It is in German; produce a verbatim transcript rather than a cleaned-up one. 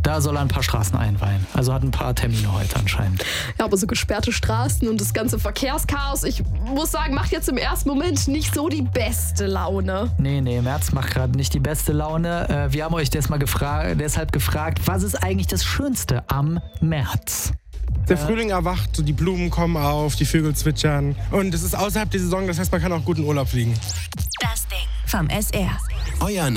Da soll er ein paar Straßen einweihen. Also hat ein paar Termine heute anscheinend. Ja, aber so gesperrte Straßen und das ganze Verkehrschaos, ich muss sagen, macht jetzt im ersten Moment nicht so die beste Laune. Nee, nee, Merz macht gerade nicht die beste Laune. Äh, wir haben euch des mal gefra- deshalb gefragt, was ist eigentlich das Schönste am März? Der Frühling erwacht, so die Blumen kommen auf, die Vögel zwitschern. Und es ist außerhalb der Saison, das heißt, man kann auch gut in Urlaub fliegen. Das Ding vom S R. Euer